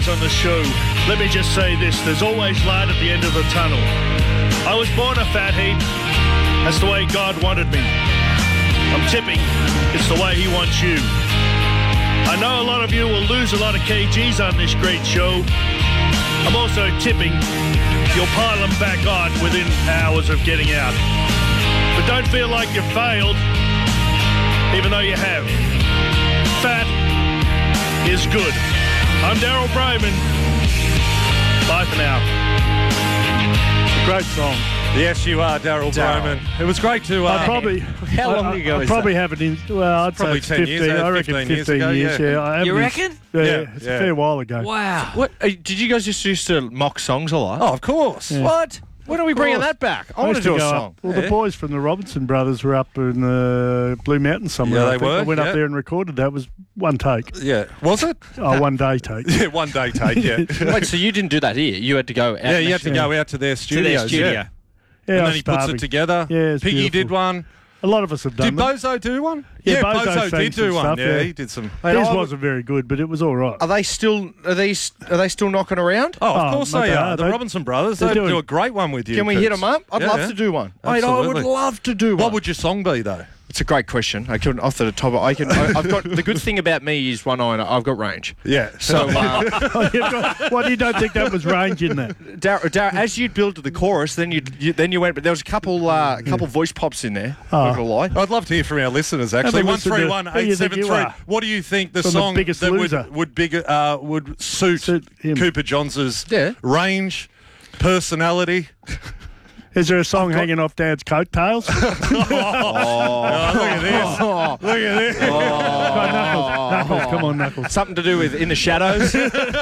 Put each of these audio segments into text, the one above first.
on the show, let me just say this. There's always light at the end of the tunnel. I was born a fat heap. That's the way God wanted me. I'm tipping it's the way he wants you. I know a lot of you will lose a lot of kgs on this great show. I'm also tipping you'll pile them back on within hours of getting out. But don't feel like you failed, even though you have. Fat is good. I'm Daryl Brayman. Bye for now. Great song. Yes, you are, Daryl Brayman. It was great to... How long ago I probably have it in... Well, I'd probably say 10 15. years, I reckon 15 years, yeah. You reckon? Yeah, it's a fair while ago. Wow. What did you guys just used to mock songs a lot? Oh, of course. Yeah. What? When are we bringing that back? I want to do a song. Well, the boys from the Robinson Brothers were up in the Blue Mountains somewhere. Yeah, I they think. were, I went yeah. up there and recorded that. It was one take. Yeah. Was it? Oh, one day take. Yeah, one day take, yeah. Wait, so you didn't do that here? You had to go out. Yeah, you had to go out to their studios. studio. Yeah. Yeah, And I then was he puts starving. it together. Yeah, it's Piggy beautiful. did one. A lot of us have done Did them. Bozo do one? Yeah, Bozo Bozo sang did some do one. stuff, Yeah, yeah. he did some. His wasn't very good, but it was all right. Are they still knocking around? Oh, of course mate, they they are. are. The Robinson Brothers, they're they doing- do a great one with you. Can we hit Coops. them up? I'd Yeah, love yeah. to do one. Mate, I would Absolutely. love to do one. What would your song be, though? It's a great question. I couldn't off the top. I've got the good thing about me is I've got range. Yeah. So What, you don't think that was range in that? Darryl, as you build to the chorus, then you went. But there was a couple voice pops in there. Not gonna lie. I'd love to hear from our listeners, actually. Have a listen to 131 who you think you 873. are. What do you think the From The song Biggest that Loser. would suit him. Cooper Johns' Yeah. range, personality? Is there a song hanging off Dad's coattails? Oh, look at this. Look at this. Knuckles, come on, Knuckles. Something to do with In the Shadows.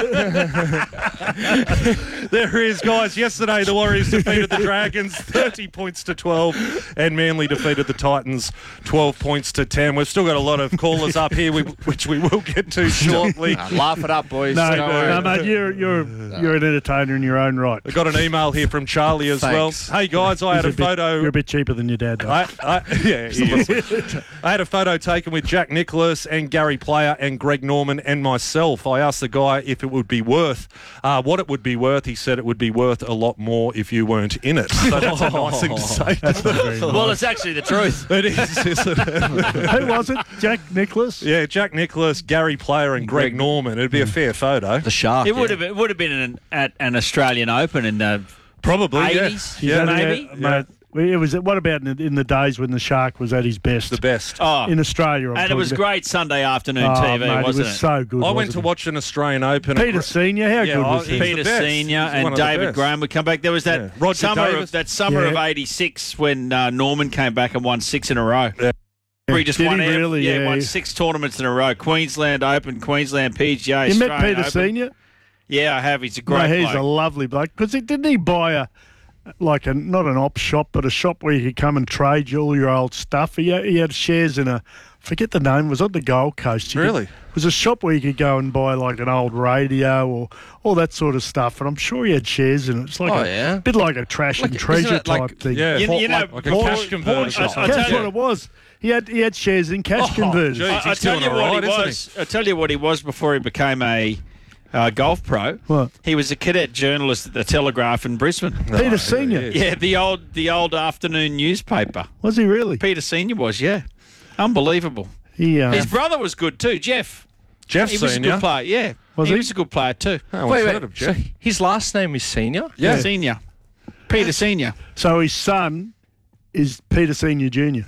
There is, guys. Yesterday, the Warriors defeated the Dragons 30 points to 12, and Manly defeated the Titans 12 points to 10. We've still got a lot of callers up here, which we will get to shortly. Laugh it up, boys. No, Don't worry. mate, you're an entertainer in your own right. I got an email here from Charlie as Thanks. well. Hey, guys, I had a photo. You're a bit cheaper than your dad, though. Yeah, he is. I had a photo taken with Jack Nicholas and Gary Player and Greg Norman and myself. I asked the guy if it would be worth what it would be worth. He said it would be worth a lot more if you weren't in it. So that's a nice thing to say. That's not very nice. Well, it's actually the truth. It is, isn't it? Who was it? Jack Nicholas? Yeah, Jack Nicholas, Gary Player and Greg Norman. It'd be a fair photo. The Shark. It would have been at an Australian Open in the Probably, 80s, yeah. maybe. Mate, it was. What about in the days when the Shark was at his best? The best. Oh, In Australia, and it was great Sunday afternoon TV, mate, wasn't it was so good. I went wasn't to it? watch an Australian Open. Peter Senior. How Yeah, good was he's he? the Peter best. Senior He's one and of the David best. Graham would come back. There was that Yeah. Roger Davis. summer Yeah. of '86 when Norman came back and won 6 in a row. Yeah. He just Did won, he really? Yeah. won 6 tournaments in a row. Queensland Open, Queensland PGA. You met Australian Peter Open. Senior? Yeah, I have. He's a great He's bloke. a lovely bloke. Because didn't he buy not an op shop, but a shop where you could come and trade all your old stuff? He had shares in forget the name, it was on the Gold Coast. Really? It was a shop where you could go and buy like an old radio or all that sort of stuff. And I'm sure he had shares in it. It's like a bit like a trash and treasure isn't it type like- thing. Yeah, You know, like a cash converter shop. I That's tell what it was. He had shares in cash converters. gee. I He's tell doing you all what right, he isn't was. I tell you what he was before he became a golf pro. What? He was a cadet journalist at the Telegraph in Brisbane. Peter Senior. Yeah, the old afternoon newspaper. Was he really? Peter Senior was, yeah, unbelievable. He, His brother was good too, Jeff. Jeff He was a Senior. good player. Yeah, Was he he? was a good player too. Oh, what's that of Jeff? His last name is Senior. Yeah. Senior, Peter Senior. So his son is Peter Senior Junior.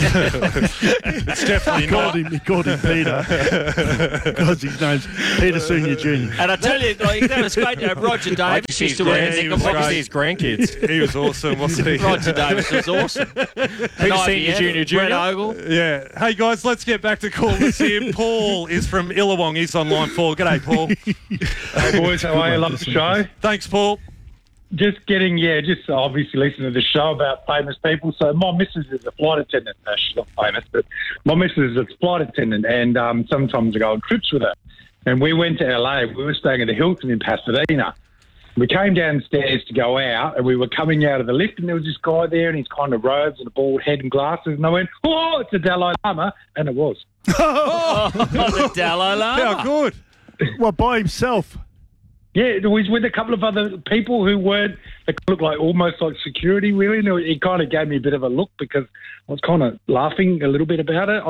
It's definitely not. He called him Peter because his name's Peter Senior Junior. And I tell you, that was great. Roger Davis used to work. he was great. his grandkids. He was awesome, wasn't he? Roger Davis was awesome. Peter Senior, Junior. Brett Ogle. Yeah. Hey, guys, let's get back to callers here. Paul is from Illawong. He's on line 4. G'day, Paul. Hey boys, how are you? Love the show. Thanks, Paul. Just obviously listening to the show about famous people. So my missus is a flight attendant. She's not famous, but my missus is a flight attendant, and sometimes I go on trips with her. And we went to LA. We were staying at the Hilton in Pasadena. We came downstairs to go out, and we were coming out of the lift, and there was this guy there in his kind of robes and a bald head and glasses. And I went, "Oh, it's a Dalai Lama," and it was. The Dalai Lama. How good. Well, by himself. Yeah, it was with a couple of other people who weren't, they looked like almost like security, really. And it kind of gave me a bit of a look because I was kind of laughing a little bit about it.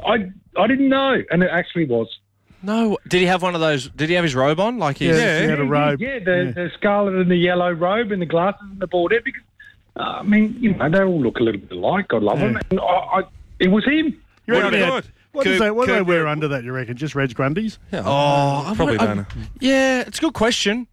I didn't know, and it actually was. No, did he have one of those? Did he have his robe on? Like his, he had a robe. Yeah, the scarlet and the yellow robe and the glasses and the bald head. Because I mean, you know, they all look a little bit alike. God love them. And it was him. You reckon good. What do they wear under that, you reckon? Just Reg Grundies? Oh, Probably don't know. Yeah, it's a good question.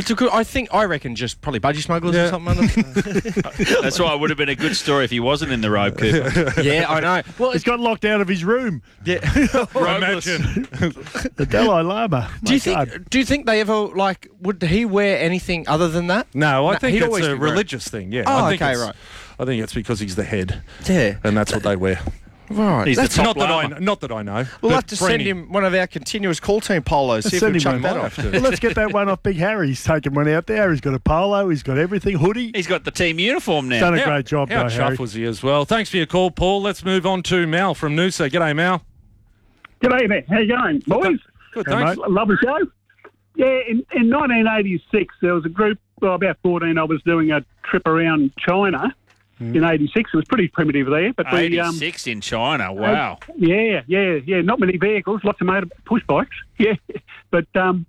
I reckon just probably budgie smugglers or something. That's why it would have been a good story if he wasn't in the robe, Cooper. Yeah, I know. Well, He's got locked out of his room. yeah. Imagine. The Dalai Lama. Do you think they ever would he wear anything other than that? No, I think he'd it's always a be wearing- religious thing. Yeah. Oh, I think okay, it's- right. I think it's because he's the head, Yeah. and that's what they wear. Right. He's the That's top Not that lama. I know. We'll but have to send Brenny- him one of our continuous call team polos. See if we Send can him chuck one. that off. Well, let's get that one off Big Harry. He's taken one out there. He's got a polo. He's got everything. Hoodie. He's got the team uniform now. Done a great job, How though, Harry. chuffed was he as well? Thanks for your call, Paul. Let's move on to Mal from Noosa. G'day, Mal. G'day, mate. How you going, boys? Good, Hey, thanks. mate. Love the show. Yeah, in 1986, there was a group, about 14, I was doing a trip around China in 86. It was pretty primitive there. But 86 in China. Wow. Yeah. Not many vehicles, lots of push bikes. Yeah. But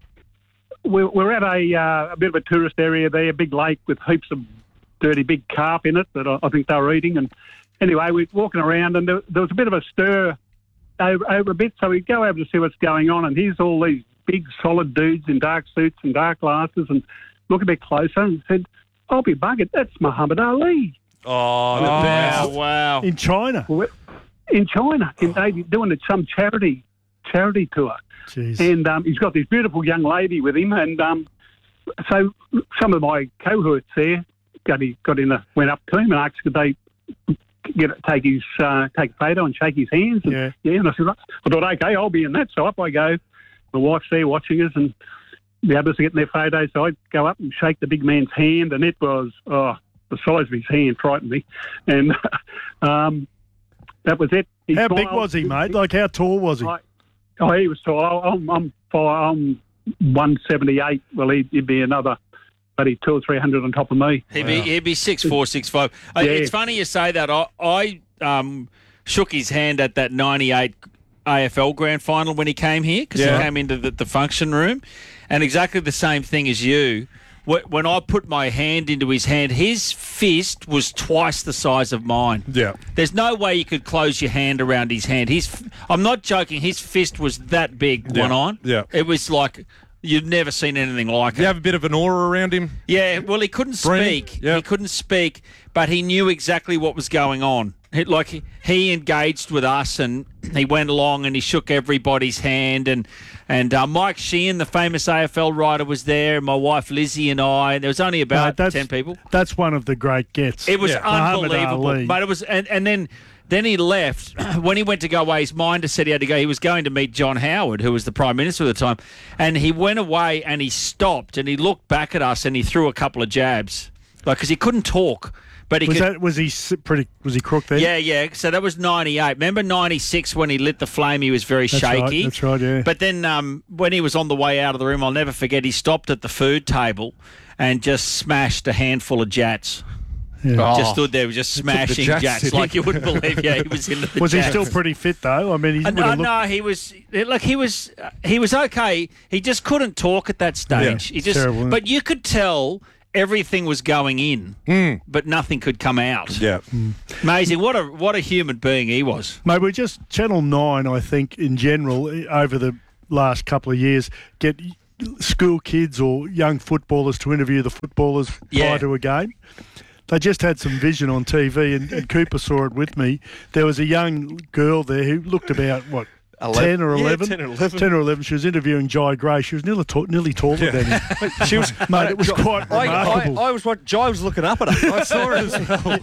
we're at a bit of a tourist area there, a big lake with heaps of dirty big carp in it that I think they were eating. And anyway, we're walking around and there was a bit of a stir over a bit. So we go over to see what's going on. And here's all these big, solid dudes in dark suits and dark glasses and look a bit closer and said, I'll be buggered. That's Muhammad Ali. Oh, the Oh, best. wow. In China. In China, they doing some charity tour. Jeez. And he's got this beautiful young lady with him. And so some of my cohorts there went up to him and asked could they take a photo and shake his hands. And, and I said, I thought, okay, I'll be in that. So up I go. My wife's there watching us and the others are getting their photos. So I go up and shake the big man's hand, and it was, the size of his hand frightened me. And that was it. He How big smiled. was he, mate? Like, how tall was he? He was tall. I'm 178. Well, he'd be another, maybe 200 or 300 on top of me. He'd be 6'4", 6'5". Yeah. It's funny you say that. I shook his hand at that 98 AFL Grand Final when he came here because he came into the function room, and exactly the same thing as you. When I put my hand into his hand, his fist was twice the size of mine. Yeah. There's no way you could close your hand around his hand. I'm not joking. His fist was that big, one on. Yeah. It was like you've never seen anything like Do you it. have a bit of an aura around him? Yeah, well, he couldn't Brennan? speak. Yep. He couldn't speak, but he knew exactly what was going on. He engaged with us, and he went along and he shook everybody's hand. And Mike Sheehan, the famous AFL writer, was there. And my wife Lizzie and I. There was only about 10 people. That's one of the great gets. It was Muhammad unbelievable. Ali. But it was, and then he left. When he went to go away, his mind had said he had to go. He was going to meet John Howard, who was the Prime Minister at the time. And he went away and he stopped and he looked back at us and he threw a couple of jabs, because he couldn't talk. But he was he crook then? Yeah. So that was 98. Remember 96 when he lit the flame? He was very shaky. That's right. Yeah. But then when he was on the way out of the room, I'll never forget. He stopped at the food table and just smashed a handful of jats. Yeah. Just stood there, just smashing jats, jats did he? like you wouldn't believe. Yeah, he was into the Was he jats. still pretty fit though? I mean, he would have looked. No, he was. Look, he was okay. He just couldn't talk at that stage. Yeah, he just. terrible, isn't it? But you could tell everything was going in, but nothing could come out. Yeah. Amazing. What a human being he was. Mate, we just Channel 9, I think, in general, over the last couple of years, get school kids or young footballers to interview the footballers prior to a game. They just had some vision on TV, and Cooper saw it with me. There was a young girl there who looked about, 10 or 11? Yeah, 10 or 11. 10 or 11. She was interviewing Jai Gray. She was nearly taller than him. She was, Mate, it was quite remarkable. I was Jai was looking up at her. I saw her as well.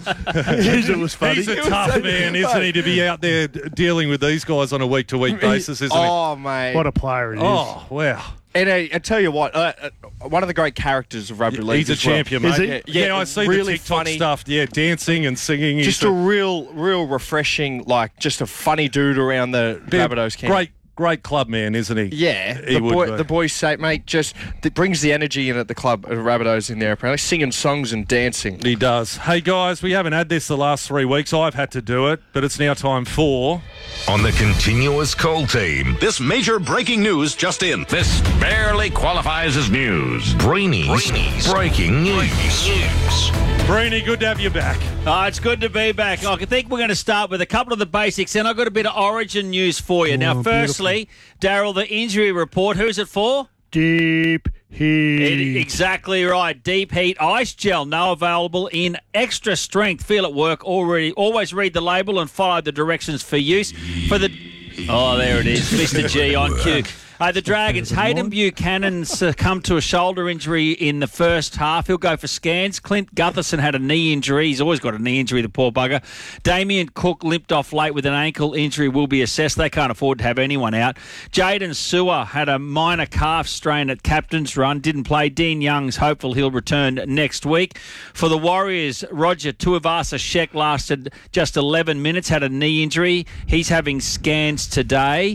It was funny. He's a tough man, isn't he, to be out there dealing with these guys on a week-to-week basis, isn't he? Oh, mate. What a player he is. Oh, wow. And I tell you what, one of the great characters of rugby league. He's a as well. champion, Is mate. he? Yeah, I see really the TikTok funny stuff. Yeah, dancing and singing. Just a real refreshing, just a funny dude around the Barbados camp. Great club man, isn't he? Yeah, He would be. the boys say, mate, just it brings the energy in at the club. Rabbitohs in there, apparently singing songs and dancing. He does. Hey, guys, we haven't had this the last 3 weeks. I've had to do it, but it's now time for... On the continuous call team, this major breaking news just in. This barely qualifies as news. Brainy's breaking news. Breeny, good to have you back. It's good to be back. I think we're going to start with a couple of the basics, and I've got a bit of Origin news for you. Now, firstly, Daryl, the injury report. Who's it for? Deep heat. Exactly right. Deep heat ice gel now available in extra strength. Feel it work already. Always read the label and follow the directions for use. For the there it is, Mr. G on cue. The Dragons, Hayden Buchanan succumbed to a shoulder injury in the first half. He'll go for scans. Clint Gutherson had a knee injury. He's always got a knee injury, the poor bugger. Damien Cook limped off late with an ankle injury, will be assessed. They can't afford to have anyone out. Jaden Sewer had a minor calf strain at captain's run. Didn't play. Dean Young's hopeful he'll return next week. For the Warriors, Roger Tuivasa-Sheck lasted just 11 minutes, had a knee injury. He's having scans today.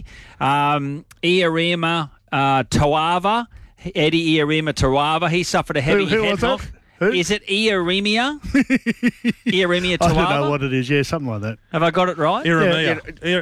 Iarima Tawava, Eddie Iarima Tawava, he suffered a heavy head knock. Is it Iarima? Iarima Tawava? I don't know what it is. Yeah, something like that. Have I got it right? Iarima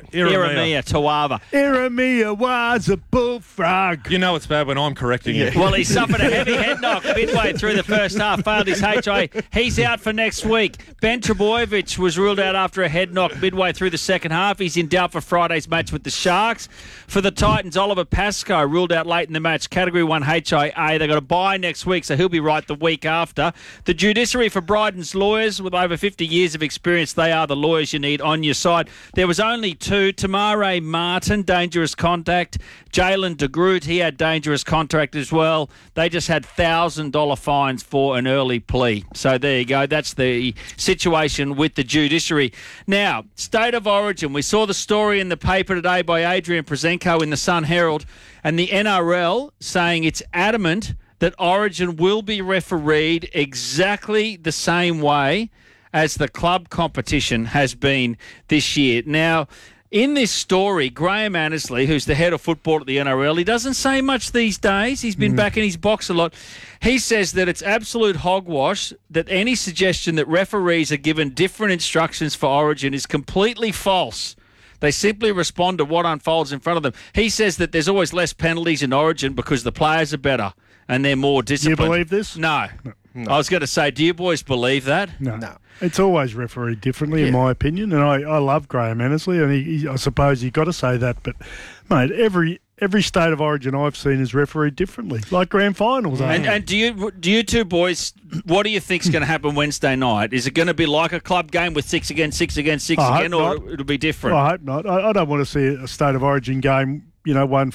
Tawava. Iarima was a bullfrog. You know it's bad when I'm correcting you. Well, he suffered a heavy head knock midway through the first half, failed his HI. He's out for next week. Ben Trebojevic was ruled out after a head knock midway through the second half. He's in doubt for Friday's match with the Sharks. For the Titans, Oliver Pascoe ruled out late in the match. Category 1 HIA. They've got a bye next week, so he'll be right the week after. The judiciary for Bryden's lawyers, with over 50 years of experience, they are the lawyers you need on your side. There was only 2. Tamare Martin, dangerous contact. Jalen de Groot, he had dangerous contact as well. They just had $1,000 fines for an early plea. So there you go. That's the situation with the judiciary. Now, State of Origin. We saw the story in the paper today by Adrian Prezenko in the Sun Herald, and the NRL saying it's adamant that Origin will be refereed exactly the same way as the club competition has been this year. Now, in this story, Graham Annesley, who's the head of football at the NRL, he doesn't say much these days. He's been back in his box a lot. He says that it's absolute hogwash, that any suggestion that referees are given different instructions for Origin is completely false. They simply respond to what unfolds in front of them. He says that there's always less penalties in Origin because the players are better and they're more disciplined. Do you believe this? No. I was going to say, do you boys believe that? No. It's always refereed differently, in my opinion, and I love Graham Annesley, and I suppose you've got to say that, but, mate, every State of Origin I've seen is refereed differently, like grand finals. And do you two boys, what do you think's going to happen Wednesday night? Is it going to be like a club game with 6 against 6 against 6 again, or it'll be different? I hope not. I don't want to see a State of Origin game, won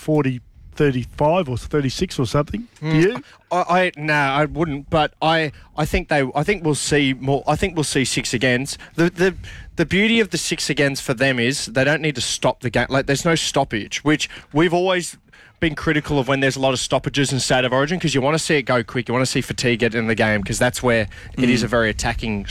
40-35 or 36 or something. Do you? I wouldn't. But I think we'll see more. I think we'll see 6 against. The beauty of the 6 against for them is they don't need to stop the game. Like there's no stoppage, which we've always been critical of when there's a lot of stoppages in State of Origin, because you want to see it go quick. You want to see fatigue get in the game, because that's where it is a very attacking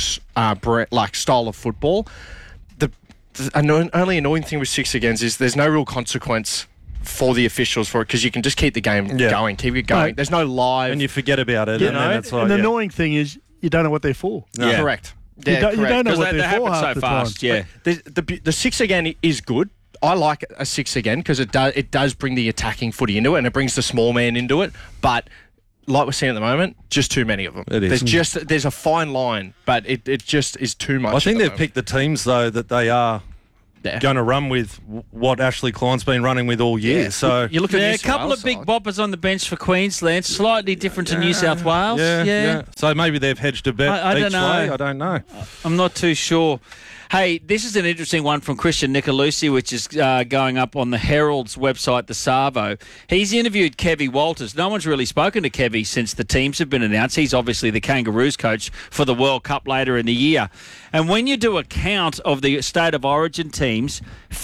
style of football. The only annoying thing with 6 against is there's no real consequence for the officials for it, because you can just keep the game going, keep it going. There's no live, and you forget about it. And the annoying thing is you don't know what they're for. No. Correct. You don't know what they're for half the fast. time. Yeah, the 6 again is good. I like a 6 again because it does bring the attacking footy into it, and it brings the small man into it. But like we're seeing at the moment, just too many of them. It is. There's a fine line, but it just is too much. I think they've picked the teams though that they are going to run with what Ashley Klein's been running with all year. Yeah. So you look at a couple of big boppers on the bench for Queensland, slightly different to New South Wales. Yeah. So maybe they've hedged a bet I each don't know. way. I don't know. I'm not too sure. Hey, this is an interesting one from Christian Nicolosi, which is going up on the Herald's website, the Savo. He's interviewed Kevy Walters. No one's really spoken to Kevy since the teams have been announced. He's obviously the Kangaroos coach for the World Cup later in the year. And when you do a count of the State of Origin teams,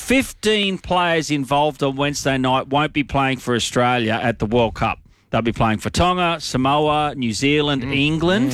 15 players involved on Wednesday night won't be playing for Australia at the World Cup. They'll be playing for Tonga, Samoa, New Zealand, England.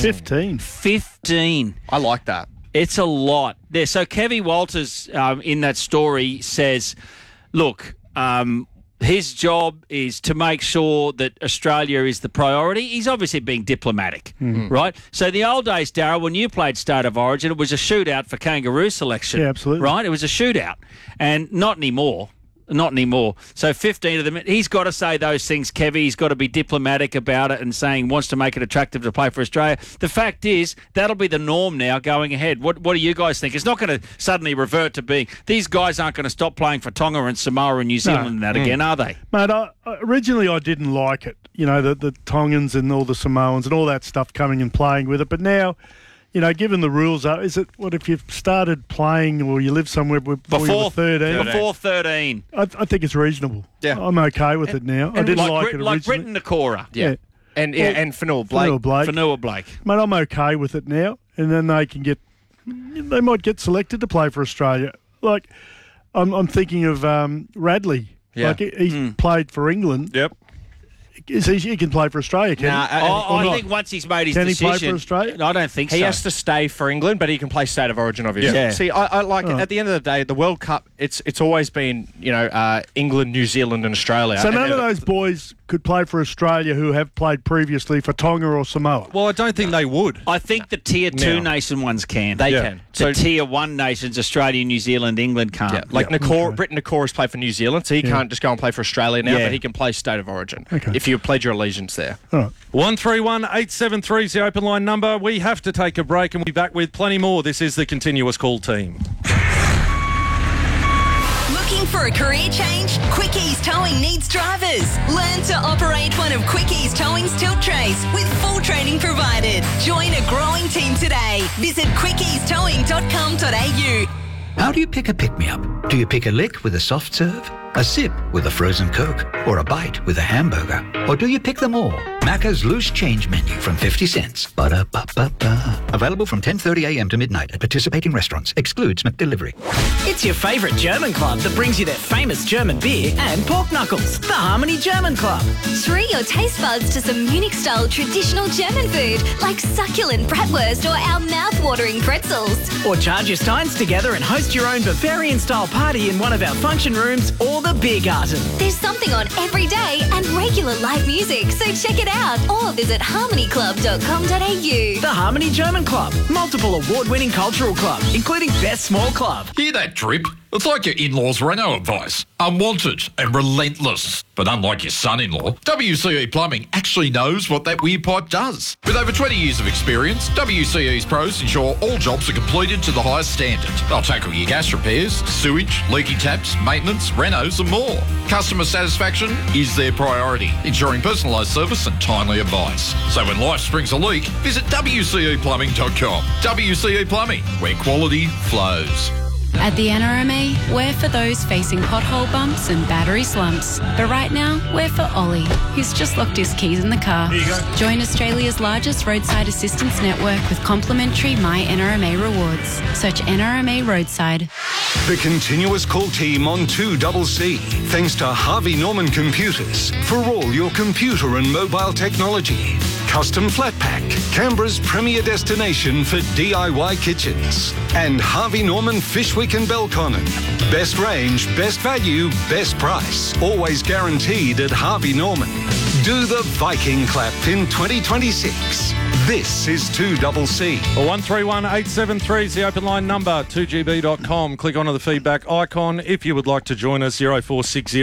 15. I like that. It's a lot there. So Kevy Walters in that story says, look, his job is to make sure that Australia is the priority. He's obviously being diplomatic, right? So the old days, Darryl, when you played State of Origin, it was a shootout for kangaroo selection. Yeah, absolutely. Right? It was a shootout. And not anymore. Not anymore. So 15 of them, he's got to say those things, Kevy. He's got to be diplomatic about it and saying wants to make it attractive to play for Australia. The fact is, that'll be the norm now going ahead. What do you guys think? It's not going to suddenly revert to being... These guys aren't going to stop playing for Tonga and Samoa and New Zealand and that again, are they? Mate, originally I didn't like it. You know, the Tongans and all the Samoans and all that stuff coming and playing with it. But now... You know, given the rules, is it what if you've started playing or you live somewhere before you were 13? Before 13. I think it's reasonable. Yeah. I'm okay with it now. I didn't like it originally. Like Britton Nakora. Yeah. And Fanua Blake. Fanua Blake. Mate, I'm okay with it now. And then they might get selected to play for Australia. Like, I'm thinking of Radley. Yeah. Like, he's played for England. Yep. He can play for Australia, can he? I think once he's made his decision... Can he play for Australia? I don't think so. He has to stay for England, but he can play State of Origin, obviously. Yeah. See, I like at the end of the day, the World Cup, it's always been, England, New Zealand and Australia. So none of those boys could play for Australia who have played previously for Tonga or Samoa? Well, I don't think they would. I think the Tier 2 nation ones can. They can. The Tier 1 nations, Australia, New Zealand, England can't. Yeah. Like Britton Nakora's played for New Zealand, so he can't just go and play for Australia now, but he can play State of Origin if you pledge your allegiance there. All right. 131 873 is the open line number. We have to take a break and we'll be back with plenty more. This is the Continuous Call team. Looking for a career change? Quickies Towing needs drivers. Learn to operate one of Quickies Towing's tilt trays with full training provided. Join a growing team today. Visit quickiestowing.com.au. How do you pick a pick-me-up? Do you pick a lick with a soft serve, a sip with a frozen Coke, or a bite with a hamburger? Or do you pick them all? Macca's Loose Change Menu from 50 cents. Ba-da-ba-ba-ba. Available from 10:30 a.m. to midnight at participating restaurants. Excludes McDelivery. It's your favourite German club that brings you their famous German beer and pork knuckles. The Harmony German Club. Treat your taste buds to some Munich-style traditional German food like succulent bratwurst or our mouth-watering pretzels. Or charge your steins together and host your own Bavarian-style party in one of our function rooms or the beer garden. There's something on every day and regular live music, so check it out or visit harmonyclub.com.au. The Harmony German Club. Multiple award-winning cultural club, including Best Small Club. Hear that drip? It's like your in-laws' Renault advice. Unwanted and relentless. But unlike your son-in-law, WCE Plumbing actually knows what that weird pipe does. With over 20 years of experience, WCE's pros ensure all jobs are completed to the highest standard. They'll tackle your gas repairs, sewage, leaky taps, maintenance, renos and more. Customer satisfaction is their priority, ensuring personalised service and timely advice. So when life springs a leak, visit WCEplumbing.com. WCE Plumbing, where quality flows. At the NRMA, we're for those facing pothole bumps and battery slumps. But right now, we're for Ollie, who's just locked his keys in the car. Here you go. Join Australia's largest roadside assistance network with complimentary My NRMA rewards. Search NRMA Roadside. The Continuous Call team on 2CC. Thanks to Harvey Norman Computers for all your computer and mobile technology. Custom Flat Pack, Canberra's premier destination for DIY kitchens. And Harvey Norman Fishwick and Belconnen. Best range, best value, best price. Always guaranteed at Harvey Norman. Do the Viking clap in 2026. This is 2CC. 131 873 is the open line number. 2GB.com. Click onto the feedback icon if you would like to join us. 0460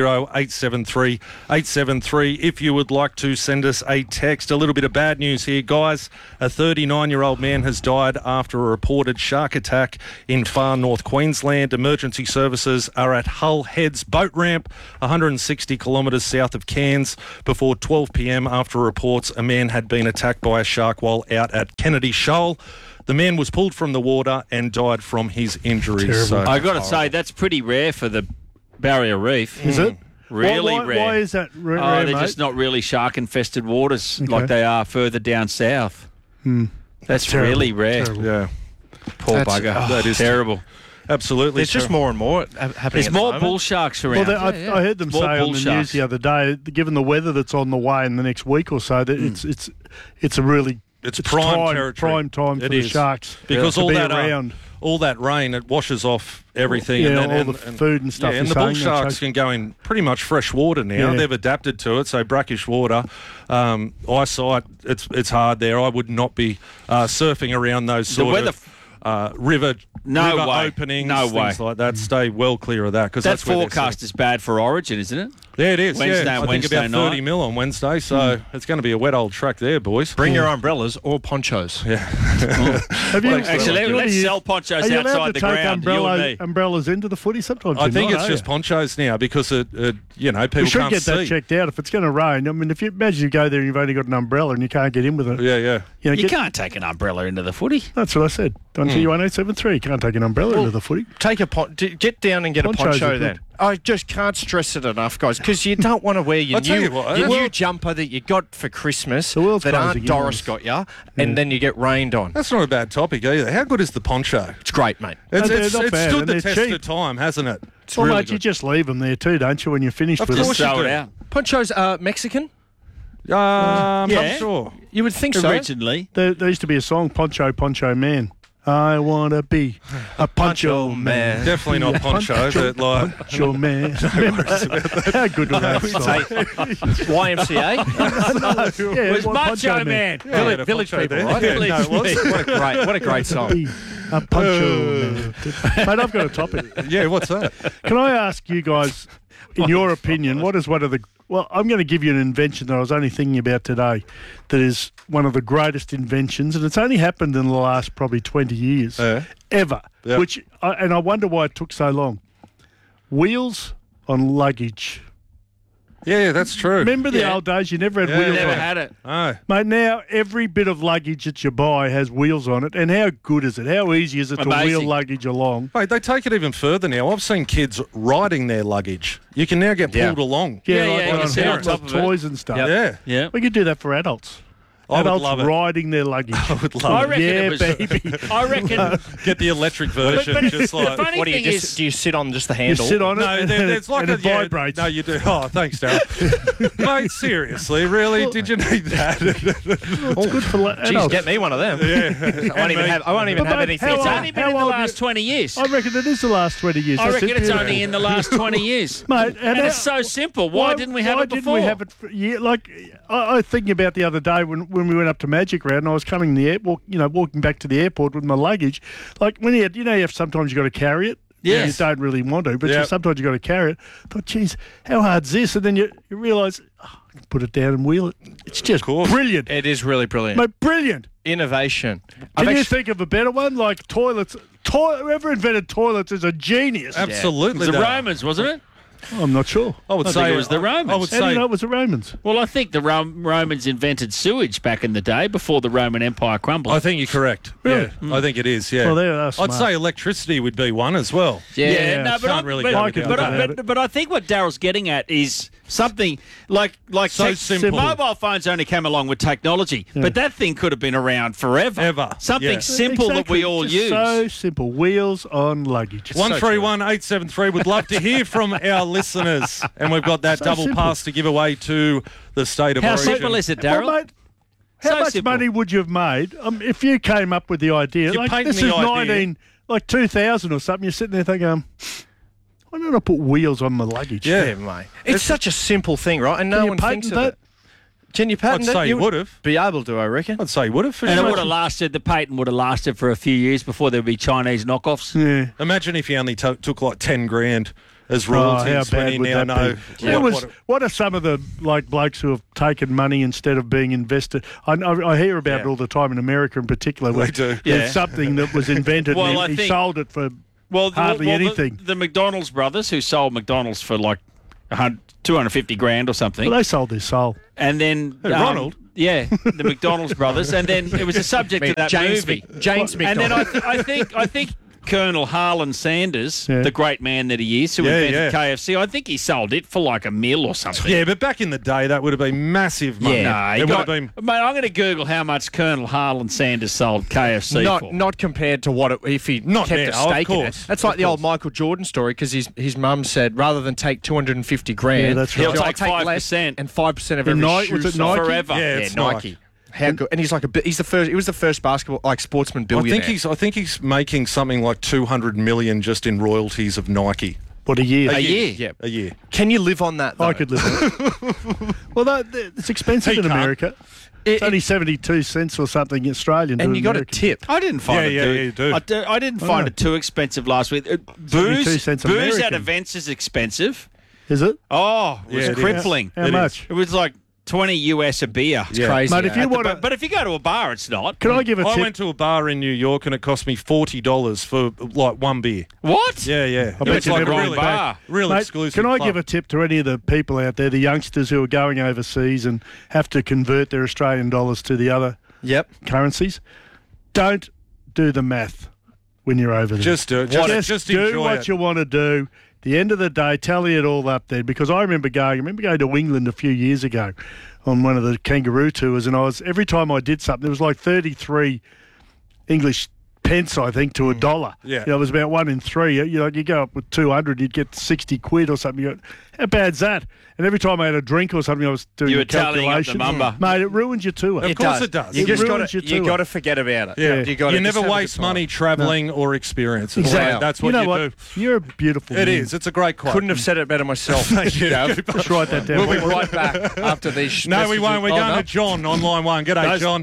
873 873. If you would like to send us a text. A little bit of bad news here, guys. A 39-year-old man has died after a reported shark attack in far north Queensland. Emergency services are at Hull Heads boat ramp, 160 kilometres south of Cairns, before 12 p.m. after reports a man had been attacked by a shark while out at Kennedy Shoal. The man was pulled from the water and died from his injuries. So, I got to say, that's pretty rare for the Barrier Reef. Is it? Really why, rare. Why is that rare, they're mate? just not really shark-infested waters like they are further down south. That's terrible, really rare. terrible. Yeah. Poor bugger. That is terrible. Absolutely. There's just more and more happening. There's at the more moment. bull sharks around. Well, I heard them More say bull on the sharks. news the other day, given the weather that's on the way in the next week or so, that it's a really it's prime territory. Prime time for It the is. Sharks Because to all be that around. All that rain, it washes off everything. Yeah, and then, all the food and stuff Yeah, and you're the bull saying, sharks can go in pretty much fresh water now. Yeah. They've adapted to it, so brackish water. Eyesight, it's hard there. I would not be surfing around those sort of river openings, things like that. Stay well clear of that. Because That that's where they're forecast is bad for Origin, isn't it? Yeah, it is. Wednesday yeah. and I think Wednesday about night. 30 mil on Wednesday, so it's going to be a wet old track there, boys. Bring your umbrellas or ponchos. Yeah. Have you, Actually, let's sell ponchos are you allowed outside to the take ground. You and me. umbrellas into the footy sometimes? I you're think not, it's are just you? ponchos now because people We should can't get that see. checked out if it's going to rain. I mean, if you imagine you go there and you've only got an umbrella and you can't get in with it. Yeah. You can't take an umbrella into the footy. That's what I said. On T1873, you can't take an umbrella into the footy. Take a get down and get Ponchos a are poncho good. then. I just can't stress it enough, guys, because you don't want to wear your I'll tell you what, new jumper that you got for Christmas world's that closing Aunt Doris in. got you, and then you get rained on. That's not a bad topic either. How good is the poncho? It's great, mate. It's they're not bad, stood and the they're test cheap. of time, hasn't it? It's Well, really mate, you good. just leave them there too, don't you, when you're finished Of with course them? you Throw do. it out. Ponchos are Mexican? Yeah. I'm sure. You would think so. Originally. There used to be a song, Poncho, Poncho Man. I want to be a poncho man. Definitely not poncho, but like... Poncho man. Remember, how good was that song? YMCA? Yeah, It was what, Macho Man. Yeah, I had a Village poncho people, there. right? Yeah, Village no, it was. What a great song. Be a poncho man. Mate, I've got a topic. Yeah, what's that? Can I ask you guys, in your opinion, what is one of the... Well, I'm going to give you an invention that I was only thinking about today that is one of the greatest inventions, and it's only happened in the last probably 20 years, ever, Yep. and I wonder why it took so long. Wheels on luggage. Yeah, that's true. Remember the old days? You never had wheels Never on it. had it. Oh. Mate, now every bit of luggage that you buy has wheels on it, and how good is it? How easy is it to Amazing. wheel luggage along? Mate, they take it even further now. I've seen kids riding their luggage. You can now get pulled along. Yeah, like you can on sit on like top of it. toys and stuff. Yeah. Yeah. We could do that for adults. I would Adults love it. riding their luggage. I would love I it. reckon Yeah, it was. baby. I reckon. Get the electric version, but just the like... funny What do thing you is, do you sit on just the You handle? sit on it, No, and, it's like and a, it vibrates. No, you do. Oh, thanks, Darryl. Mate, seriously, really? Did you need that? It's good for Jeez, adults. get me one of them. Yeah. I won't even But have mate, anything. how it's old- only been how in the old last 20 years. I reckon it is the last 20 years. I That's reckon it, it's beautiful. only in the last 20 years. Mate, And it's so simple. Why didn't we have it before? Why didn't we have it? Like I was thinking about the other day when we went up to Magic Round, and I was coming the airport, walking back to the airport with my luggage. Like when you have sometimes you got to carry it. Yes. You don't really want to, but Yep. sometimes you got to carry it. I thought, geez, how hard's this? And then you realise, I can put it down and wheel it. It's just brilliant. It is really brilliant. Mate, brilliant. Innovation. Can you think of a better one? Like toilets. Whoever invented toilets is a genius. Absolutely. It was the Darryl. Romans, wasn't it? I'm not sure. I would I say think it was the Romans. I would How do you say know it was the Romans? Well, I think the Romans invented sewage back in the day before the Roman Empire crumbled. I think you're correct. Really? Yeah, I think it is. Yeah. Well, they're I'd smart. say electricity would be one as well. Yeah, no, but can't really go without that. but I think what Daryl's getting at is something like So simple. Mobile phones only came along with technology, but that thing could have been around forever. Ever. Something Yeah. simple that we Exactly. all Just use. So simple. Wheels on luggage. 131873 would love to hear from our listeners, and we've got that So double simple. pass to give away to the state of How origin. simple is it, Well, Daryl? mate, how So much simple. money would you have made if you came up with the idea? You're Like painting this the is idea. 2000 or something. You're sitting there thinking, why don't I put wheels on my luggage? Yeah. mate. It's such a simple thing, right? And no Can you one thinks patent of that? it. Can you patent I'd it? say you would have. Be able to, I reckon. I'd say you would have. for And it sure. would have lasted, the patent would have lasted for a few years before there would be Chinese knockoffs. Yeah. Imagine if you only took like 10 grand as Oh, how royalties when bad you would now that know. be? What are some of the blokes who have taken money instead of being invested? I hear about it all the time in America in particular. Where They do. There's Yeah. something that was invented Well, and I he think- sold it for Well, hardly anything. The McDonald's brothers who sold McDonald's for like 250 grand or something. Well, they sold their soul. And then Ronald? Yeah, the McDonald's brothers, and then it was a subject of that James movie. James And then McDonald. I think Colonel Harlan Sanders, Yeah. the great man that he is, who Yeah, invented yeah. KFC, I think he sold it for like $1 million or something. Yeah, but back in the day, that would have been massive money. No, it would have been. Mate, I'm going to Google how much Colonel Harlan Sanders sold KFC for. Not compared to what if he Not kept now, a of stake in it. course. That's like the old Michael Jordan story because his mum said rather than take 250 grand, Yeah, that's right. He'll I'll take take less 5%. and 5% of In every Nike- shoe was it sold. Nike? Forever. Yeah, Yeah, it's Nike. How good? And he's like he's the first. He was the first basketball sportsman billionaire. I think he's making something like $200 million just in royalties of Nike. What, a year? A year. Yeah, a year. Can you live on that, though? I could live on it. Well, it's expensive in America. It's only 72 cents or something Australian. And you got a American. tip. I didn't find you do. I didn't find it too expensive last week. Booze at American. events is expensive. Is it? Oh, it was crippling. How much? It was like 20 US a beer. It's crazy. Mate, if you want but if you go to a bar, it's not. Can I give a tip? I went to a bar in New York and it cost me $40 for like one beer. What? Yeah. I bet you like never a went really, bar. real Mate, exclusive can I club. give a tip to any of the people out there, the youngsters who are going overseas and have to convert their Australian dollars to the other currencies? Don't do the math when you're over there. Just do it. Just do enjoy what it. you want to do. At the end of the day, tally it all up there. Because I remember going to England a few years ago on one of the kangaroo tours, and every time I did something, it was like 33 English pence, I think, to $1. Yeah. It was about 1 in 3. You go up with 200, you'd get 60 quid or something. You go, how bad's that? And every time I had a drink or something, I was doing You were a tallying up the calculation. number. Mate, it ruins your tour. Of course it does. You just ruins your you tour. got to forget about it. Yeah. You never waste money travelling or experiences. Exactly. That's what you know you what? do. You're a beautiful It man. is. It's a great quote. Couldn't have said it better myself. Thank you. Just write that down. We'll be right back after these. No, we messages. won't. We're going to John on line 1. G'day, John.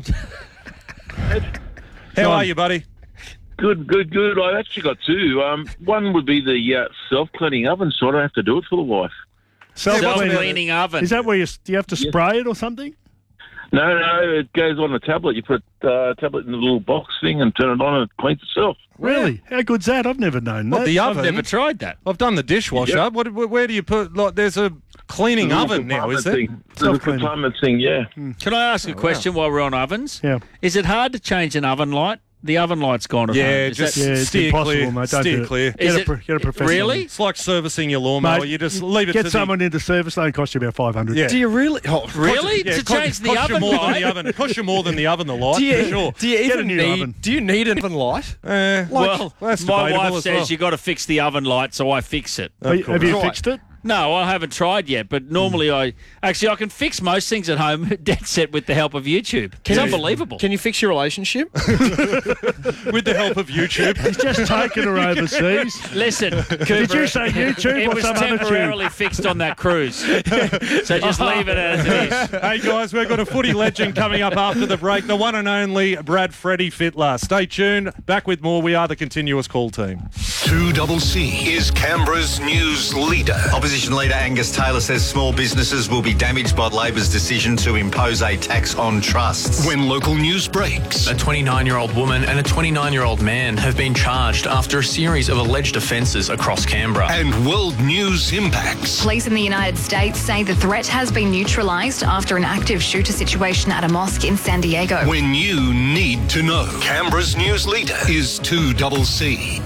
How are you, buddy? Good. I've actually got two. One would be the self-cleaning oven, so I don't have to do it for the wife. Self-cleaning oven. Is that where do you have to spray it or something? No, it goes on the tablet. You put a tablet in the little box thing and turn it on and it cleans itself. Really? How good's that? I've never known that. What, the oven? I've never tried that. I've done the dishwasher. Yep. Where do you put? Like, there's a cleaning oven now, is there? The compartment thing, yeah. Can I ask a question while we're on ovens? Yeah. Is it hard to change an oven light? The oven light's gone at home. Yeah, it's steer impossible, clear. mate. Don't Steer do it. clear. Get a professional. Really? It's like servicing your lawnmower. Mate, You just leave it Get to someone into service. They cost you about $500. Yeah. Do you really? Oh, Really? Yeah, to change the oven more light? than the oven. It costs you more than the oven, the light, Do you, for sure. do you Get a even new need? oven. Do you need an oven light? Well, that's my debatable wife as says well. you got to fix the oven light, so I fix it. Have you Right. fixed it? No, I haven't tried yet, but normally I can fix most things at home dead set with the help of YouTube. It's unbelievable. Can you fix your relationship? With the help of YouTube. He's just taken her overseas. Listen, Cooper, Did you say YouTube it or was some other temporarily fixed on that cruise. So just leave it as it is. Hey guys, we've got a footy legend coming up after the break. The one and only Brad Freddie Fittler. Stay tuned. Back with more. We are the Continuous Call team. 2CC is Canberra's news leader. Opposition Leader Angus Taylor says small businesses will be damaged by Labor's decision to impose a tax on trusts. When local news breaks. A 29-year-old woman and a 29-year-old man have been charged after a series of alleged offences across Canberra. And world news impacts. Police in the United States say the threat has been neutralised after an active shooter situation at a mosque in San Diego. When you need to know. Canberra's news leader is 2CC.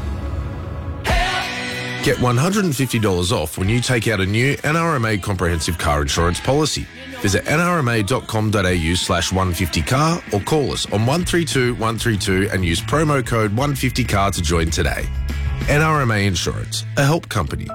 Get $150 off when you take out a new NRMA comprehensive car insurance policy. Visit nrma.com.au/150car or call us on 132 132 and use promo code 150car to join today. NRMA Insurance, a help company.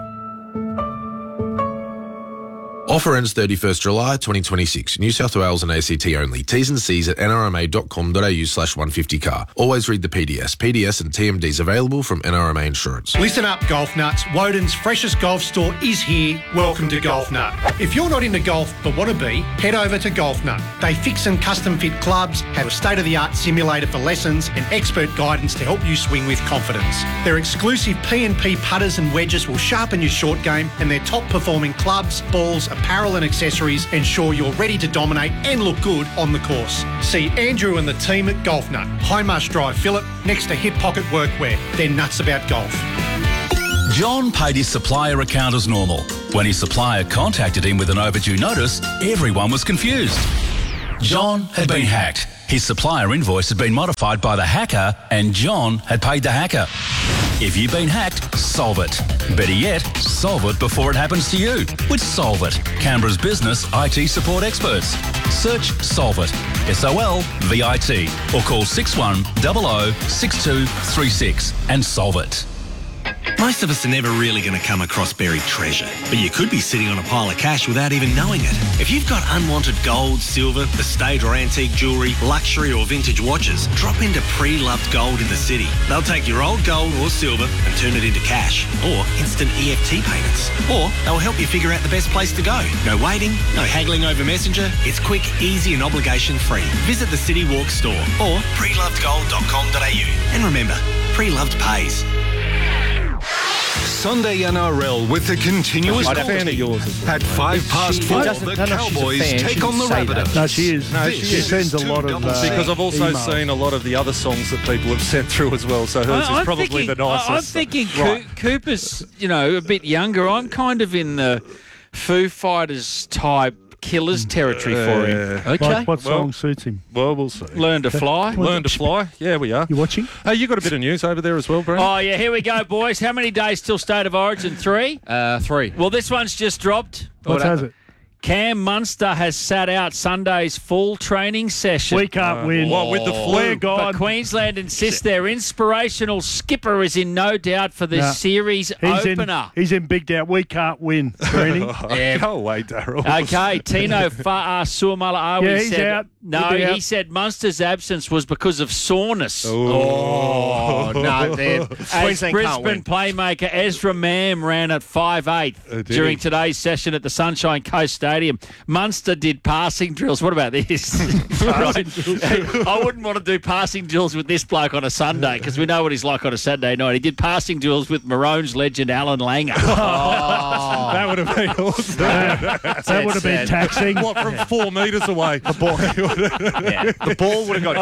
Offer ends 31st July 2026. New South Wales and ACT only. T's and C's at nrma.com.au/150car. Always read the PDS. PDS and TMDs available from NRMA Insurance. Listen up, golf nuts. Woden's freshest golf store is here. Welcome to Golf Nut. If you're not into golf but want to be, head over to Golf Nut. They fix and custom fit clubs, have a state-of-the-art simulator for lessons and expert guidance to help you swing with confidence. Their exclusive P&P putters and wedges will sharpen your short game, and their top-performing clubs, balls, apparel and accessories ensure you're ready to dominate and look good on the course. See Andrew and the team at Golf Nut, High Marsh Drive, Phillip, next to Hip Pocket Workwear. They're nuts about golf. John paid his supplier account as normal. When his supplier contacted him with an overdue notice, everyone was confused. John had been hacked. His supplier invoice had been modified by the hacker, and John had paid the hacker. If you've been hacked, solve it. Better yet, solve it before it happens to you with Solve It, Canberra's business IT support experts. Search Solve It, SOLVIT, or call 6100 6236 and solve it. Most of us are never really going to come across buried treasure, but you could be sitting on a pile of cash without even knowing it. If you've got unwanted gold, silver, estate or antique jewellery, luxury or vintage watches, drop into Pre-Loved Gold in the city. They'll take your old gold or silver and turn it into cash or instant EFT payments. Or they'll help you figure out the best place to go. No waiting, no haggling over Messenger. It's quick, easy and obligation-free. Visit the City Walk store or prelovedgold.com.au. And remember, Pre-Loved pays. Sunday NRL with the continuous I'm a fan of yours as well. At 4:05, the Cowboys take on the Rabbitohs. No, she is. No, she sends a lot of because I've also emails. seen a lot of the other songs that people have sent through as well. So hers is probably the nicest. I'm thinking Cooper's, a bit younger. I'm kind of in the Foo Fighters type Killers territory for him. Okay. What song suits him? Well, we'll see. Learn to Fly. Learn to Fly. Yeah, we are. You watching? Hey, you got a bit of news over there as well, Brent? Oh, yeah, here we go, boys. How many days till State of Origin? 3? 3. Well, this one's just dropped. What has it? Cam Munster has sat out Sunday's full training session. We can't win. What, with the flu? We're gone. But Queensland insists their inspirational skipper is in no doubt for the series opener. He's in big doubt. We can't win, Greeny. Go away, Daryl. Okay, Tino Suamala-Awi he's said... out. No, he said Munster's absence was because of soreness. Oh, no. As Brisbane playmaker Ezra Mam ran at 5'8" during today's session at the Sunshine Coast Stadium. Munster did passing drills. What about this? I wouldn't want to do passing drills with this bloke on a Sunday because we know what he's like on a Saturday night. He did passing drills with Maroons legend Alan Langer. That would have been awesome. That would have been taxing. What, from 4 metres away? The ball would have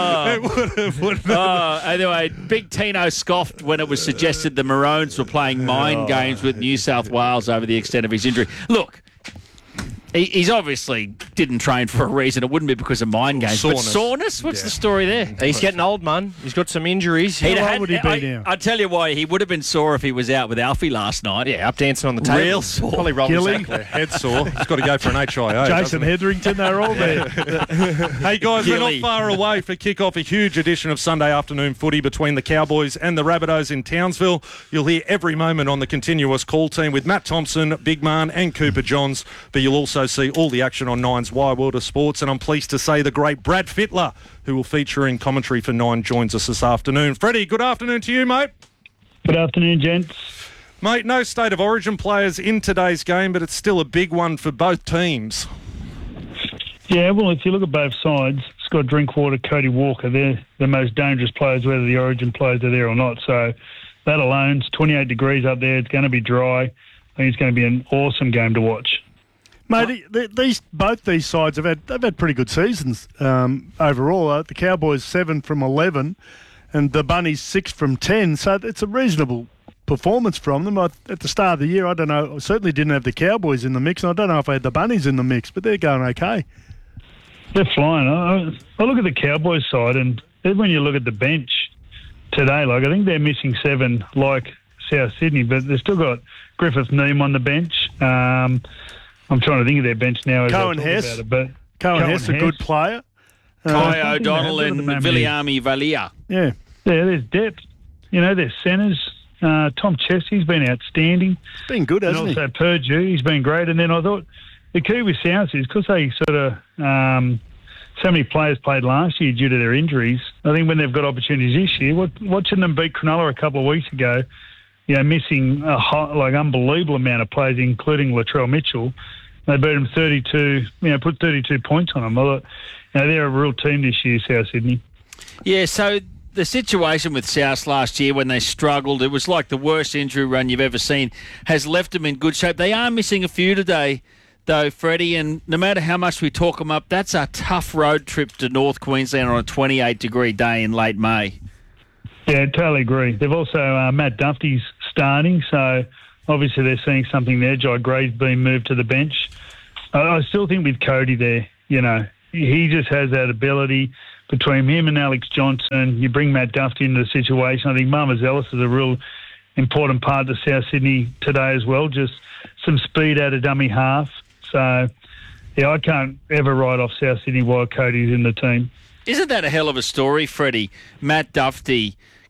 got Anyway, Big Tino scoffed when it was suggested the Maroons were playing mind games with New South Wales over the extent of his injury. Look, he's obviously didn't train for a reason. It wouldn't be because of mind games. Soreness. But soreness? What's the story there? He's getting old, man. He's got some injuries. How old would he be now? I tell you why, he would have been sore if he was out with Alfie last night. Yeah, up dancing on the table. Real sore. Probably rolled his ankle. Head sore. He's got to go for an HIA. Jason Hetherington, they're all there. Hey, guys, we're not far away for kick-off a huge edition of Sunday afternoon footy between the Cowboys and the Rabbitohs in Townsville. You'll hear every moment on the continuous call team with Matt Thompson, Big Man and Cooper Johns, but you'll also see all the action on Nine's Wide World of Sports, and I'm pleased to say the great Brad Fittler, who will feature in commentary for Nine, joins us this afternoon. Freddie, good afternoon to you, mate. Good afternoon, gents. Mate, no State of Origin players in today's game, but it's still a big one for both teams. Yeah, well, if you look at both sides, Scott Drinkwater, Cody Walker, they're the most dangerous players, whether the Origin players are there or not. So that alone, it's 28 degrees up there. It's going to be dry. I think it's going to be an awesome game to watch. Mate, both these sides they've had pretty good seasons overall. The Cowboys 7 from 11, and the Bunnies 6 from 10. So it's a reasonable performance from them. At the start of the year, I don't know. I certainly didn't have the Cowboys in the mix, and I don't know if I had the Bunnies in the mix, but they're going okay. They're flying. I look at the Cowboys side, and when you look at the bench today, I think they're missing 7 like South Sydney, but they've still got Griffith Neem on the bench. I'm trying to think of their bench now. Cohen Hess. Cohen Hess, a good player. Kai O'Donnell and Viliami Valia. Yeah, there's depth. There's centres. Tom Chesley's been outstanding. He's been good, hasn't he? And also Purdue, he's been great. And then I thought the key with South is because they sort of so many players played last year due to their injuries. I think when they've got opportunities this year, watching them beat Cronulla a couple of weeks ago, missing a unbelievable amount of players, including Latrell Mitchell. They beat them 32, put 32 points on them. I thought, they're a real team this year, South Sydney. Yeah, so the situation with South last year when they struggled, it was like the worst injury run you've ever seen, has left them in good shape. They are missing a few today, though, Freddie, and no matter how much we talk them up, that's a tough road trip to North Queensland on a 28-degree day in late May. Yeah, totally agree. They've also, Matt Duffy's starting, so obviously they're seeing something there. Jai Gray's been moved to the bench. I still think with Cody there, he just has that ability between him and Alex Johnson. You bring Matt Duffy into the situation. I think Marmaz Ellis is a real important part of South Sydney today as well, just some speed out of dummy half. So, I can't ever write off South Sydney while Cody's in the team. Isn't that a hell of a story, Freddie? Matt Duffy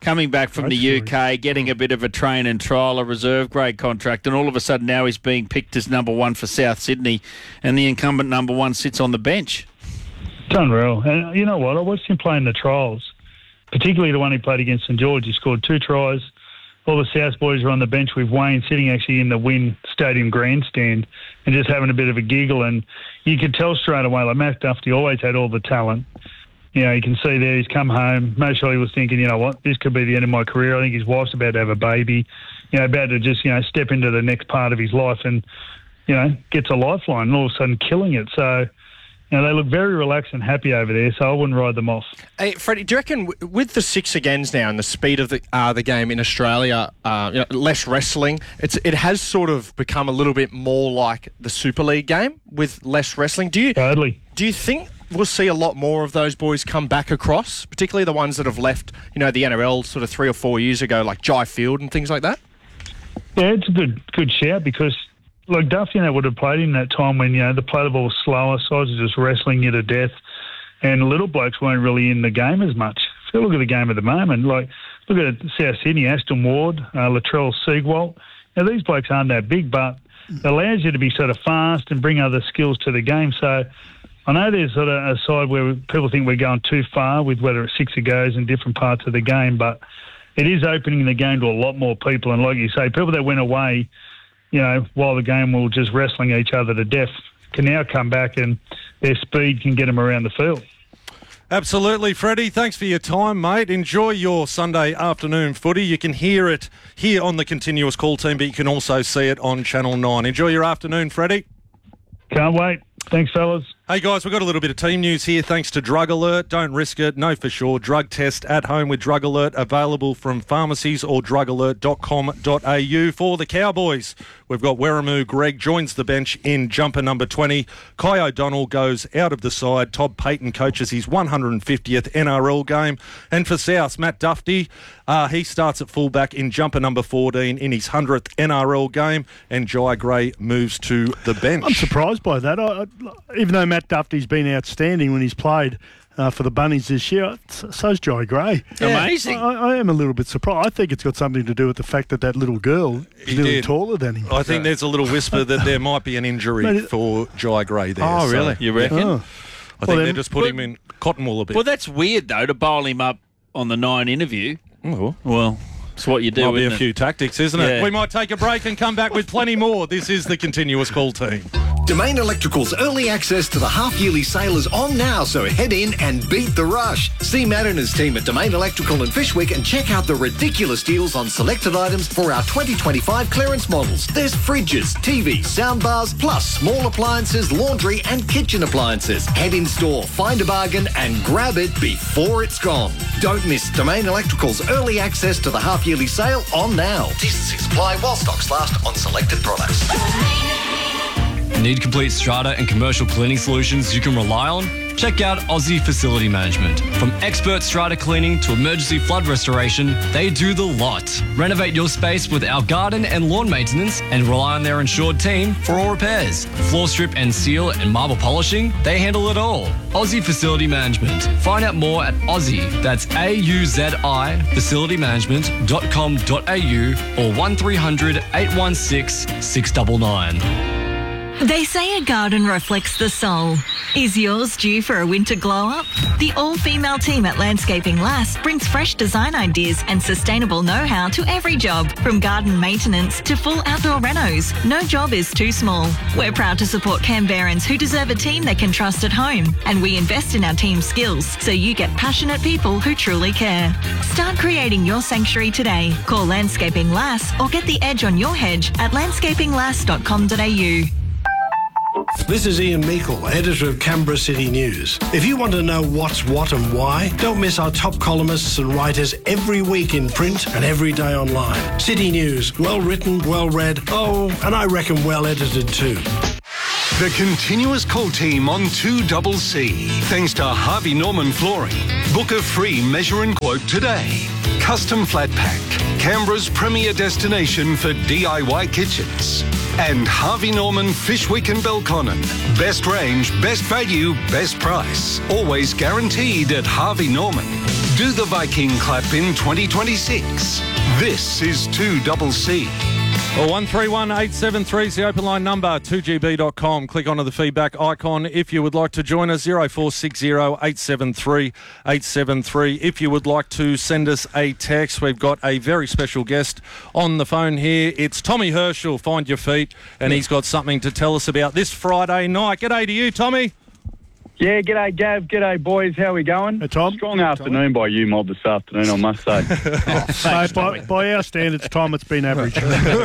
coming back from the UK, getting a bit of a train and trial, a reserve grade contract, and all of a sudden now he's being picked as number one for South Sydney, and the incumbent number one sits on the bench. It's unreal. And you know what? I watched him play in the trials, particularly the one he played against St George. He scored 2 tries. All the South boys are on the bench with Wayne sitting actually in the Wynn Stadium grandstand and just having a bit of a giggle. And you could tell straight away, like Matt Duffy always had all the talent. You know, you can see there he's come home. Most surely he was thinking, you know what, this could be the end of my career. I think his wife's about to have a baby, you know, about to just, you know, step into the next part of his life and, you know, gets a lifeline and all of a sudden killing it. So, you know, they look very relaxed and happy over there, so I wouldn't ride them off. Hey, Freddie, do you reckon with the 6 agains now and the speed of the game in Australia, you know, less wrestling, it has sort of become a little bit more like the Super League game with less wrestling? Do you think we'll see a lot more of those boys come back across, particularly the ones that have left, you know, the NRL sort of 3 or 4 years ago, like Jai Field and things like that? Yeah, it's a good shout because, like, Duffy and I would have played in that time when, you know, the play the ball was slower, sides are just wrestling you to death, and little blokes weren't really in the game as much. If you look at the game at the moment, like, look at South Sydney, Aston Ward, Latrell Seagwalt. Now, these blokes aren't that big, but it allows you to be sort of fast and bring other skills to the game. So I know there's sort of a side where people think we're going too far with whether it's 6 goes in different parts of the game, but it is opening the game to a lot more people. And like you say, people that went away, you know, while the game were just wrestling each other to death, can now come back and their speed can get them around the field. Absolutely, Freddie. Thanks for your time, mate. Enjoy your Sunday afternoon footy. You can hear it here on the Continuous Call team, but you can also see it on Channel 9. Enjoy your afternoon, Freddie. Can't wait. Thanks, fellas. Hey, guys, we've got a little bit of team news here thanks to Drug Alert. Don't risk it. Know for sure. Drug test at home with Drug Alert. Available from pharmacies or drugalert.com.au. For the Cowboys, we've got Weramu Greg joins the bench in jumper number 20. Kai O'Donnell goes out of the side. Todd Payton coaches his 150th NRL game. And for South, Matt Duffy, he starts at fullback in jumper number 14 in his 100th NRL game. And Jai Gray moves to the bench. I'm surprised by that. Even though Matt Duffy's been outstanding when he's played for the Bunnies this year, so's Jai Gray. Yeah. Amazing. I am a little bit surprised. I think it's got something to do with the fact that little girl is a little taller than him. I think there's a little whisper that there might be an injury for Jai Gray there. Oh, really? You reckon? I think they just put him in cotton wool a bit. Well, that's weird, though, to bowl him up on the 9 interview. Well, it's what you do. Might be a few tactics, isn't it? We might take a break and come back with plenty more. This is the Continuous Call team. Domain Electrical's early access to the half-yearly sale is on now, so head in and beat the rush. See Matt and his team at Domain Electrical in Fishwick and check out the ridiculous deals on selected items for our 2025 clearance models. There's fridges, TVs, soundbars, plus small appliances, laundry and kitchen appliances. Head in store, find a bargain and grab it before it's gone. Don't miss Domain Electrical's early access to the half-yearly sale on now. T&C supply while stocks last on selected products. Need complete strata and commercial cleaning solutions you can rely on? Check out Aussie Facility Management. From expert strata cleaning to emergency flood restoration, they do the lot. Renovate your space with our garden and lawn maintenance and rely on their insured team for all repairs. Floor strip and seal and marble polishing, they handle it all. Aussie Facility Management. Find out more at Aussie, that's AUZI, facilitymanagement.com.au or 1300 816 699. They say a garden reflects the soul. Is yours due for a winter glow-up? The all-female team at Landscaping Lass brings fresh design ideas and sustainable know-how to every job, from garden maintenance to full outdoor renos. No job is too small. We're proud to support Canberrans who deserve a team they can trust at home, and we invest in our team's skills so you get passionate people who truly care. Start creating your sanctuary today. Call Landscaping Lass or get the edge on your hedge at landscapinglass.com.au. This is Ian Meikle, editor of Canberra City News. If you want to know what's what and why, don't miss our top columnists and writers every week in print and every day online. City News, well written, well read, and I reckon well edited too. The Continuous Call team on 2CC. Thanks to Harvey Norman Flooring. Book a free measure and quote today. Custom Flat Pack, Canberra's premier destination for DIY kitchens. And Harvey Norman Fishwick and Belconnen. Best range, best value, best price. Always guaranteed at Harvey Norman. Do the Viking clap in 2026. This is 2CC. Well, 131873 is the open line number, 2GB.com. Click onto the feedback icon if you would like to join us, 0460 873 873. If you would like to send us a text, we've got a very special guest on the phone here. It's Tommy Herschel, Find Your Feet, and he's got something to tell us about this Friday night. G'day to you, Tommy. Yeah, g'day Gav, g'day boys, how we going? Hey, Tom. Strong afternoon by you mob this afternoon, I must say. By our standards, Tom, it's been average.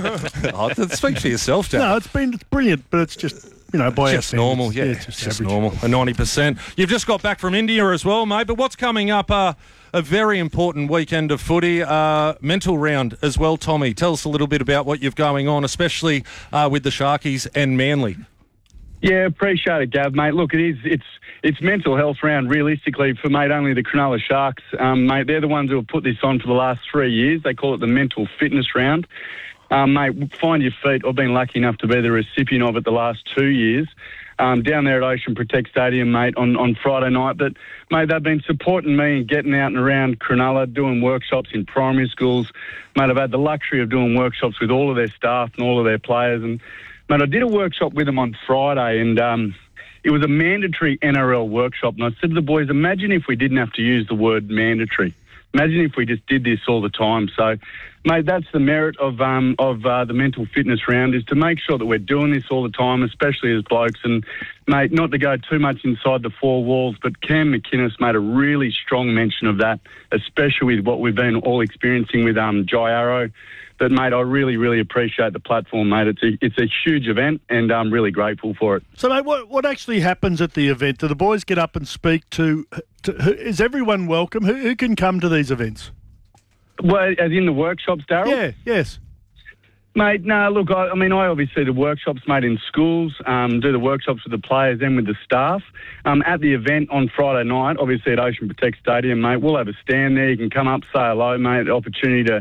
Speak for yourself, Dad. No, it's brilliant, but it's just, by our standards. Normal, yeah. It's just normal, a 90%. You've just got back from India as well, mate, but what's coming up? A very important weekend of footy, mental round as well, Tommy. Tell us a little bit about what you've going on, especially with the Sharkies and Manly. Yeah, appreciate it, Gav, mate. Look, it's mental health round, realistically, for, mate, only the Cronulla Sharks. Mate, they're the ones who have put this on for the last 3 years. They call it the mental fitness round. Mate, Find Your Feet. I've been lucky enough to be the recipient of it the last 2 years. Down there at Ocean Protect Stadium, mate, on Friday night. But, mate, they've been supporting me and getting out and around Cronulla, doing workshops in primary schools. Mate, I've had the luxury of doing workshops with all of their staff and all of their players. And, mate, I did a workshop with them on Friday, and it was a mandatory NRL workshop. And I said to the boys, imagine if we didn't have to use the word mandatory. Imagine if we just did this all the time. So, mate, that's the merit of the mental fitness round, is to make sure that we're doing this all the time, especially as blokes. And, mate, not to go too much inside the four walls, but Cam McInnes made a really strong mention of that, especially with what we've been all experiencing with Jai Arrow. But, mate, I really, really appreciate the platform, mate. It's a huge event, and I'm really grateful for it. So, mate, what actually happens at the event? Do the boys get up and speak to is everyone welcome? Who can come to these events? Well, as in the workshops, Darryl? Yeah, yes. Mate, no, look, I obviously do the workshops, mate, in schools, do the workshops with the players and with the staff. At the event on Friday night, obviously at Ocean Protect Stadium, mate, we'll have a stand there. You can come up, say hello, mate, opportunity to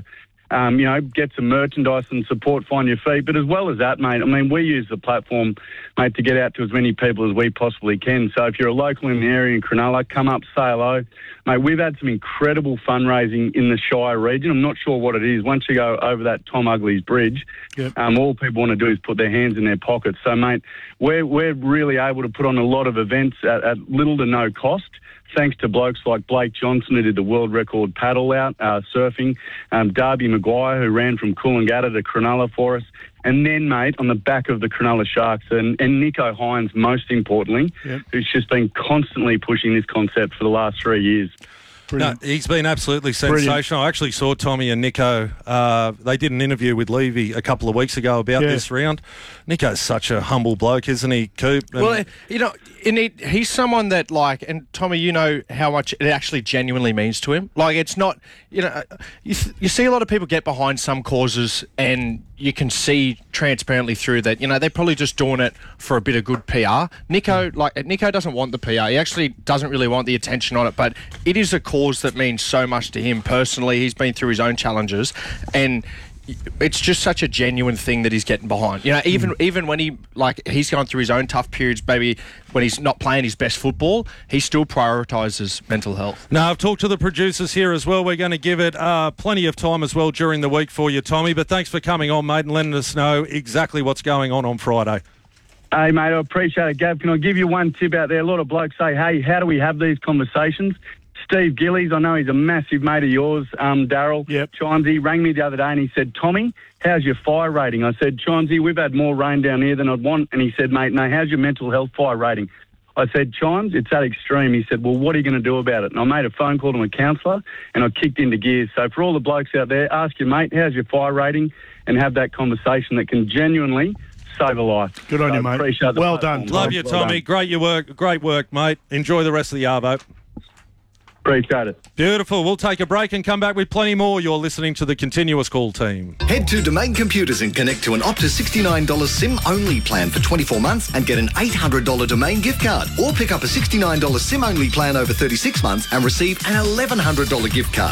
get some merchandise and support Find Your Feet. But as well as that, mate, we use the platform, mate, to get out to as many people as we possibly can. So if you're a local in the area in Cronulla, come up, say hello. Mate, we've had some incredible fundraising in the Shire region. I'm not sure what it is. Once you go over that Tom Ugley's bridge, all people want to do is put their hands in their pockets. So, mate, we're really able to put on a lot of events at little to no cost, thanks to blokes like Blake Johnson, who did the world record paddle out, surfing, Darby Maguire, who ran from Coolangatta to Cronulla for us, and then, mate, on the back of the Cronulla Sharks, and Nico Hines, most importantly, who's just been constantly pushing this concept for the last 3 years. No, he's been absolutely sensational. Brilliant. I actually saw Tommy and Nico. They did an interview with Levy a couple of weeks ago about this round. Nico's such a humble bloke, isn't he, Coop? Well, he's someone that, and Tommy, you know how much it actually genuinely means to him. It's not, you see a lot of people get behind some causes, and you can see transparently through that, they're probably just doing it for a bit of good PR. Nico doesn't want the PR. He actually doesn't really want the attention on it, but it is a cause that means so much to him personally. He's been through his own challenges, and it's just such a genuine thing that he's getting behind. Even when he's gone through his own tough periods, maybe when he's not playing his best football, he still prioritises mental health. Now, I've talked to the producers here as well. We're going to give it plenty of time as well during the week for you, Tommy. But thanks for coming on, mate, and letting us know exactly what's going on Friday. Hey, mate, I appreciate it, Gav. Can I give you one tip out there? A lot of blokes say, hey, how do we have these conversations? Steve Gillies, I know he's a massive mate of yours, Darryl. Chimesy rang me the other day and he said, Tommy, how's your fire rating? I said, Chimesy, we've had more rain down here than I'd want. And he said, mate, no, how's your mental health fire rating? I said, Chimes, it's that extreme. He said, well, what are you going to do about it? And I made a phone call to a counsellor and I kicked into gear. So for all the blokes out there, ask your mate, how's your fire rating? And have that conversation that can genuinely save a life. Good on you, mate. Appreciate the well done. Love you, Tommy. Great work, mate. Enjoy the rest of the Arvo. Appreciate it. Beautiful. We'll take a break and come back with plenty more. You're listening to the Continuous Call team. Head to Domain Computers and connect to an Optus $69 SIM-only plan for 24 months and get an $800 Domain gift card. Or pick up a $69 SIM-only plan over 36 months and receive an $1,100 gift card.